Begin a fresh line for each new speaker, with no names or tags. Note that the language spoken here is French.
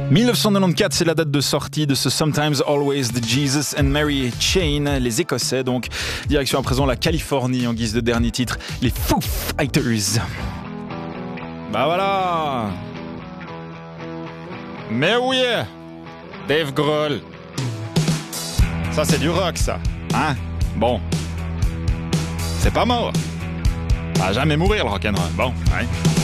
1994, c'est la date de sortie de ce Sometimes Always de Jesus and Mary Chain, les Écossais donc. Direction à présent la Californie en guise de dernier titre, les Foo Fighters. Bah voilà. Mais oui, Dave Grohl. Ça c'est du rock ça, hein? Bon, c'est pas mort. Ça va jamais mourir le rock'n'roll. Bon, ouais.